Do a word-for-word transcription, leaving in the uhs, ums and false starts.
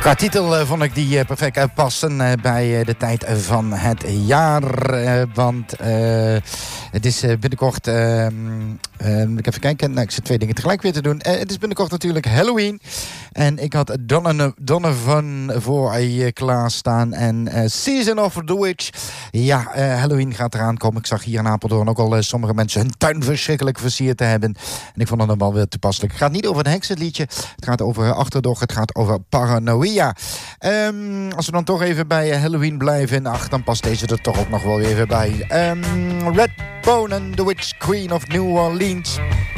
Qua titel uh, vond ik die uh, perfect uh, passen uh, bij uh, de tijd uh, van het jaar. Uh, want uh, het is uh, binnenkort... Uh, uh, moet ik even kijken. Nou, ik zit twee dingen tegelijk weer te doen. Uh, het is binnenkort natuurlijk Halloween. En ik had Donovan, Donovan voor je klaarstaan. En uh, Season of the Witch. Ja, uh, Halloween gaat eraan komen. Ik zag hier in Apeldoorn ook al uh, sommige mensen hun tuin verschrikkelijk versierd te hebben. En ik vond het dan wel weer toepasselijk. Het gaat niet over een heksenliedje. Het gaat over achterdocht. Het gaat over paranoia. Um, als we dan toch even bij Halloween blijven. Ach, dan past deze er toch ook nog wel weer even bij. Um, Redbone and the Witch Queen of New Orleans.